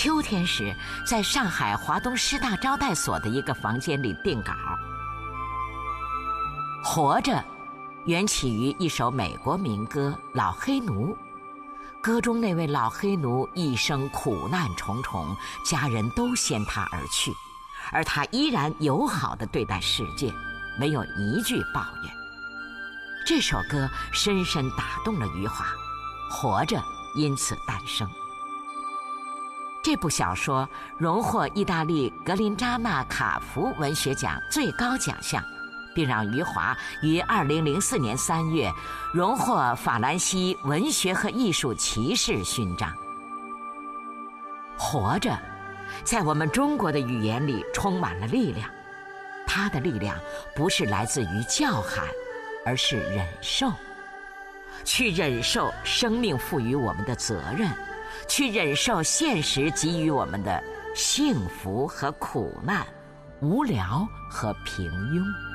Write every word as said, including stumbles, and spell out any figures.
秋天时在上海华东师大招待所的一个房间里定稿。活着缘起于一首美国民歌《老黑奴》，歌中那位老黑奴一生苦难重重，家人都先他而去，而他依然友好地对待世界，没有一句抱怨。这首歌深深打动了余华，活着因此诞生。这部小说荣获意大利格林扎纳卡福文学奖最高奖项，并让余华于二零零四年三月荣获法兰西文学和艺术骑士勋章。活着在我们中国的语言里充满了力量，它的力量不是来自于叫喊，而是忍受。去忍受生命赋予我们的责任，去忍受现实给予我们的幸福和苦难，无聊和平庸。